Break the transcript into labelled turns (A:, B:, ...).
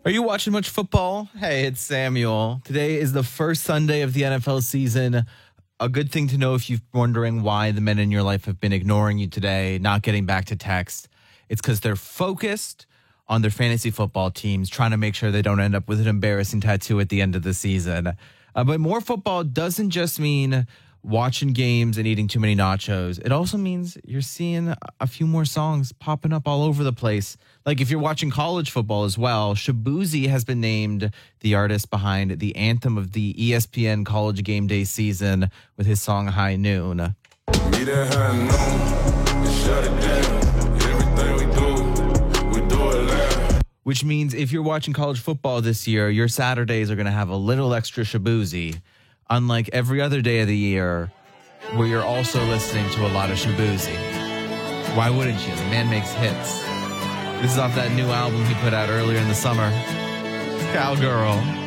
A: Are you watching much football? Hey, it's Samuel. Today is the first Sunday of the NFL season. A good thing to know if you're wondering why the men in your life have been ignoring you today, not getting back to text. It's because they're focused on their fantasy football teams, trying to make sure they don't end up with an embarrassing tattoo at the end of the season. But more football doesn't just mean watching games and eating too many nachos. It also means you're seeing a few more songs popping up all over the place. Like if you're watching college football as well, Shaboozey has been named the artist behind the anthem of the ESPN College Game Day season with his song High Noon.
B: Meet at high noon, and shut it down. Everything we do it loud.
A: Which means if you're watching college football this year, your Saturdays are going to have a little extra Shaboozey, unlike every other day of the year where you're also listening to a lot of Shaboozey. Why wouldn't you? The man makes hits. This is off that new album he put out earlier in the summer. Cowgirl.